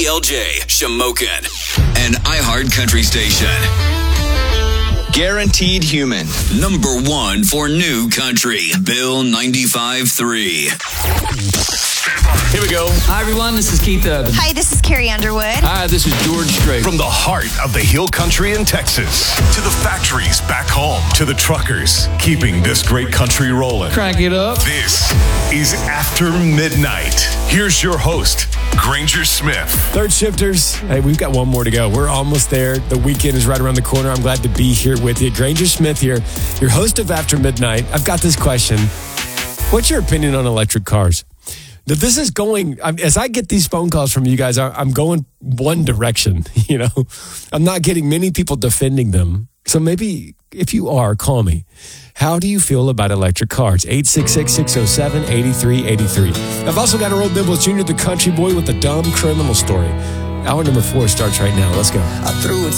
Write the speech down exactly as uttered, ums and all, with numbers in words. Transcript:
K L J, Shamokin, an iHeart Country station. Guaranteed Human, number one for new country. Bill ninety-five three. Here we go. Hi, everyone. This is Keith Urban. Hi, this is Carrie Underwood. Hi, this is George Strait. From the heart of the Hill Country in Texas to the factories back home to the truckers keeping this great country rolling. Crank it up. This is After Midnight. Here's your host, Granger Smith. Third shifters, hey, we've got one more to go. We're almost there. The weekend is right around the corner. I'm glad to be here with you. Granger Smith here, your host of After Midnight. I've got this question. What's your opinion on electric cars? Now, this is going, as I get these phone calls from you guys, I'm going one direction, you know. I'm not getting many people defending them. So maybe if you are, call me. How do you feel about electric cars? eight six six, six oh seven, eight three eight three. I've also got Earl Bibbles Junior, the country boy with a dumb criminal story. Hour number four starts right now. Let's go. I threw it